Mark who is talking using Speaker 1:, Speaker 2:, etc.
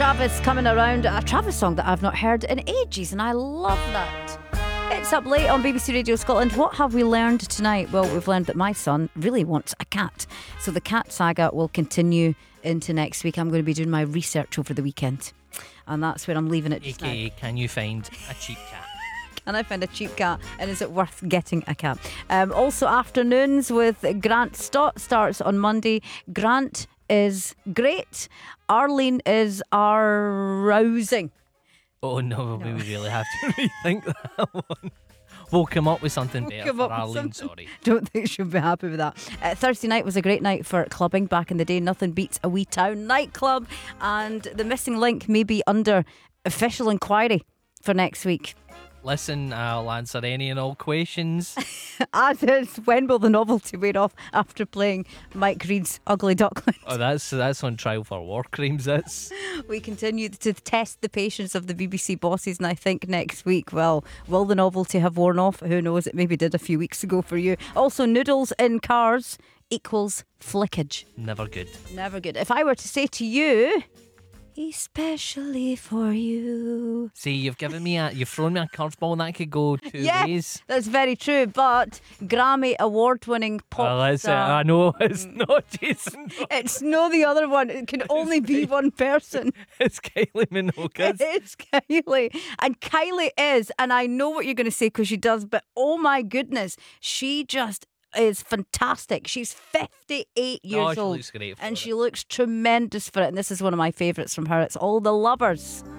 Speaker 1: Travis coming around, a Travis song that I've not heard in ages, and I love that. It's Up Late on BBC Radio Scotland. What have we learned tonight? Well, we've learned that my son really wants a cat. So the cat saga will continue into next week. I'm going to be doing my research over the weekend, and that's where I'm leaving it just
Speaker 2: AKA,
Speaker 1: now.
Speaker 2: can you find a cheap cat?
Speaker 1: Can I find a cheap cat, and is it worth getting a cat? Also, afternoons with Grant Stott starts on Monday. Grant is great. Arlene is arousing.
Speaker 2: Oh no, we really have to rethink that one. We'll come up with something better for Arlene, sorry.
Speaker 1: Don't think she'll be happy with that. Thursday night was a great night for clubbing back in the day. Nothing beats a wee town nightclub. And the missing link may be under official inquiry for next week.
Speaker 2: Listen, I'll answer any and all questions.
Speaker 1: As is, when will the novelty wear off after playing Mike Reed's Ugly Duckling?
Speaker 2: Oh, that's on trial for war crimes, that's.
Speaker 1: We continue to test the patience of the BBC bosses, and I think next week, well, will the novelty have worn off? Who knows, it maybe did a few weeks ago for you. Also, noodles in cars equals flickage.
Speaker 2: Never good.
Speaker 1: Never good. If I were to say to you, especially for you.
Speaker 2: See, you've thrown me a curveball and that could go two ways.
Speaker 1: That's very true, but Grammy award-winning pop star.
Speaker 2: I know, it's not Jason.
Speaker 1: It's no the other one. It can only be one person.
Speaker 2: It's Kylie Minogue.
Speaker 1: It's Kylie. And Kylie is, and I know what you're going to say because she does, but oh my goodness, she just is fantastic. She's 58 years
Speaker 2: she
Speaker 1: old.
Speaker 2: looks great for
Speaker 1: and
Speaker 2: it.
Speaker 1: she looks tremendous for it. And this is one of my favourites from her. It's All the Lovers.